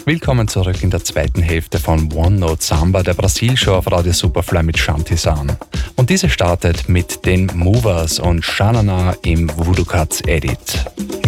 willkommen zurück in der zweiten Hälfte von One Note Samba, der Brasil-Show auf Radio Superfly mit Shanti San. Und diese startet mit den Movers und Shanana im Voodoo Cuts Edit.